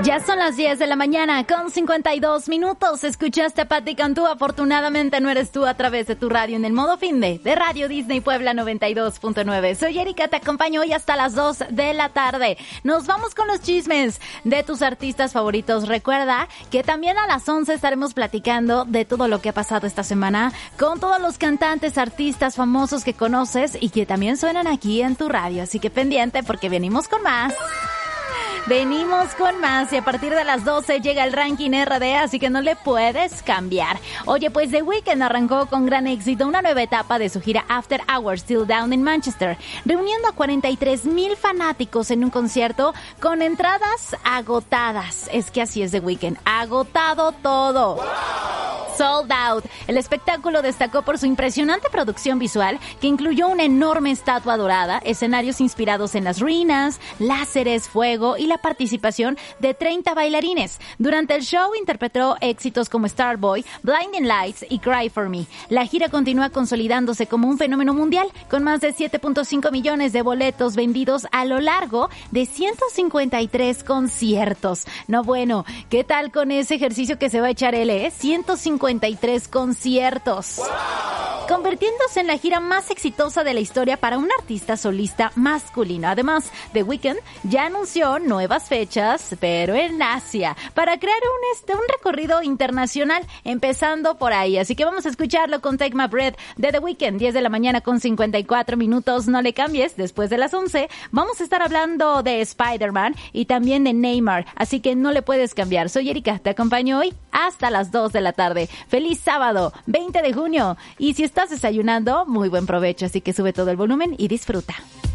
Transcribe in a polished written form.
Ya son las 10 de la mañana con 52 minutos. Escuchaste a Patti Cantú. Afortunadamente no eres tú a través de tu radio en el modo fin de Radio Disney Puebla 92.9. Soy Erika, te acompaño hoy hasta las 2 de la tarde. Nos vamos con los chismes de tus artistas favoritos. Recuerda que también a las 11 estaremos platicando de todo lo que ha pasado esta semana con todos los cantantes, artistas famosos que conoces y que también suenan aquí en tu radio. Así que pendiente porque venimos con más. Venimos con más y a partir de las 12 llega el ranking RD, así que no le puedes cambiar. Oye, pues The Weeknd arrancó con gran éxito una nueva etapa de su gira After Hours Till Down en Manchester, reuniendo a 43,000 fanáticos en un concierto con entradas agotadas. Es que así es The Weeknd, agotado todo. ¡Wow! Sold out. El espectáculo destacó por su impresionante producción visual, que incluyó una enorme estatua dorada, escenarios inspirados en las ruinas, láseres, fuego y la participación de 30 bailarines. Durante el show interpretó éxitos como Starboy, Blinding Lights y Cry For Me. La gira continúa consolidándose como un fenómeno mundial, con más de 7.5 millones de boletos vendidos a lo largo de 153 conciertos. No, bueno, ¿qué tal con ese ejercicio que se va a echar él, 153 conciertos. ¡Wow! Convirtiéndose en la gira más exitosa de la historia para un artista solista masculino. Además, The Weeknd ya anunció nuevas fechas, pero en Asia, para crear un recorrido internacional, empezando por ahí. Así que vamos a escucharlo con Take My Breath de The Weeknd, 10 de la mañana con 54 minutos. No le cambies, después de las 11 vamos a estar hablando de Spider-Man y también de Neymar, así que no le puedes cambiar. Soy Erika, te acompaño hoy hasta las 2 de la tarde. ¡Feliz sábado, 20 de junio! Y si estás desayunando, muy buen provecho, así que sube todo el volumen y disfruta.